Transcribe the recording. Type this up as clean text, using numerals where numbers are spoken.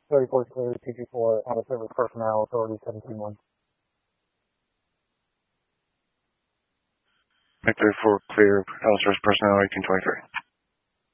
34 clear, PG4, out of service personnel, authority 17-1. Mike 34 clear, out of service personnel, 1823.